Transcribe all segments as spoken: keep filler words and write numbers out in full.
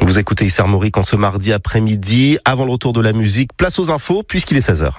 Vous écoutez Ici Armorique en ce mardi après-midi. Avant le retour de la musique, place aux infos puisqu'il est seize heures.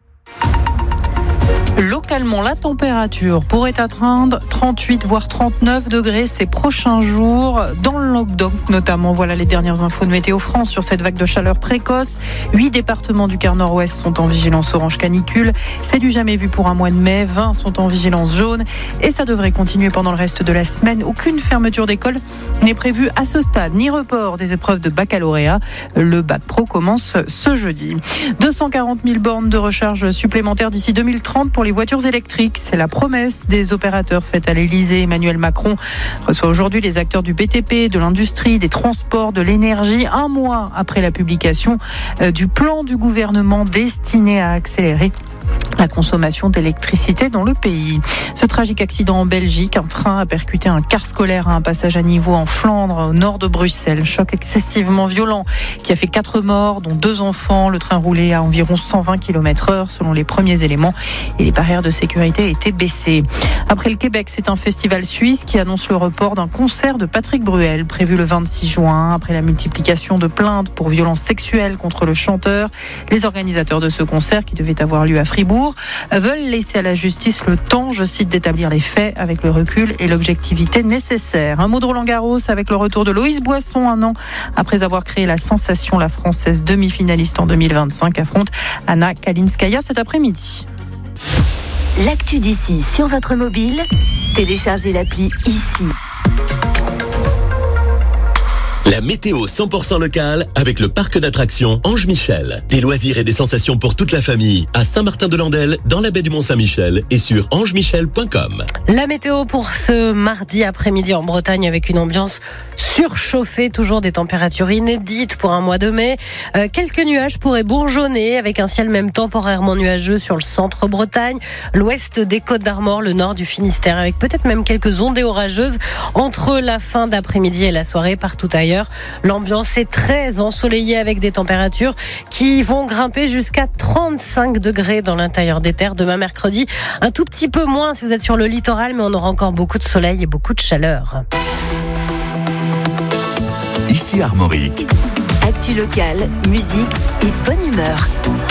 Localement, la température pourrait atteindre trente-huit voire trente-neuf degrés ces prochains jours dans le Languedoc notamment. Voilà les dernières infos de Météo France sur cette vague de chaleur précoce. Huit départements du quart nord-ouest sont en vigilance orange canicule. C'est du jamais vu pour un mois de mai. vingt sont en vigilance jaune et ça devrait continuer pendant le reste de la semaine. Aucune fermeture d'école n'est prévue à ce stade, ni report des épreuves de baccalauréat. Le bac pro commence ce jeudi. deux cent quarante mille bornes de recharge supplémentaires d'ici deux mille trente pour les voitures électriques. C'est la promesse des opérateurs faite à l'Elysée. Emmanuel Macron reçoit aujourd'hui les acteurs du B T P, de l'industrie, des transports, de l'énergie, un mois après la publication du plan du gouvernement destiné à accélérer la consommation d'électricité dans le pays. Ce tragique accident en Belgique, un train a percuté un car scolaire à un passage à niveau en Flandre, au nord de Bruxelles. Choc excessivement violent qui a fait quatre morts, dont deux enfants. Le train roulait à environ cent vingt kilomètres heure selon les premiers éléments et les barrières de sécurité étaient baissées. Après le Québec, c'est un festival suisse qui annonce le report d'un concert de Patrick Bruel prévu le vingt-six juin. Après la multiplication de plaintes pour violences sexuelles contre le chanteur, les organisateurs de ce concert qui devait avoir lieu à Fribourg veulent laisser à la justice le temps, je cite, d'établir les faits avec le recul et l'objectivité nécessaires. Un mot de Roland Garros avec le retour de Loïs Boisson un an après avoir créé la sensation. La Française demi-finaliste en deux mille vingt-cinq affronte Anna Kalinskaya cet après-midi. L'actu d'ici sur votre mobile, téléchargez l'appli Ici. La météo cent pour cent locale avec le parc d'attractions Ange Michel. Des loisirs et des sensations pour toute la famille à Saint-Martin-de-Landelle, dans la baie du Mont-Saint-Michel et sur ange michel point com. La météo pour ce mardi après-midi en Bretagne avec une ambiance surchauffée, toujours des températures inédites pour un mois de mai. Euh, quelques nuages pourraient bourgeonner avec un ciel même temporairement nuageux sur le centre Bretagne, l'ouest des Côtes d'Armor, le nord du Finistère avec peut-être même quelques ondées orageuses entre la fin d'après-midi et la soirée partout ailleurs. L'ambiance est très ensoleillée avec des températures qui vont grimper jusqu'à trente-cinq degrés dans l'intérieur des terres. Demain mercredi, un tout petit peu moins si vous êtes sur le littoral, mais on aura encore beaucoup de soleil et beaucoup de chaleur. Ici Armorique. Actu locale, musique et bonne humeur.